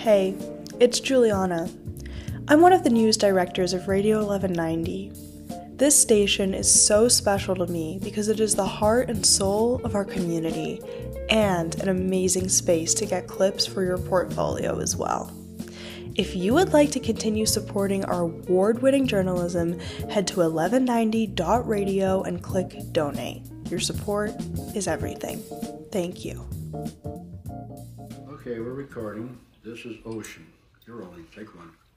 Hey, it's Juliana. I'm one of the news directors of Radio 1190. This station is so special to me because it is the heart and soul of our community and an amazing space to get clips for your portfolio as well. If you would like to continue supporting our award-winning journalism, head to 1190.radio and click donate. Your support is everything. Thank you. Okay, we're recording. This is Ocean. You're rolling. Take one.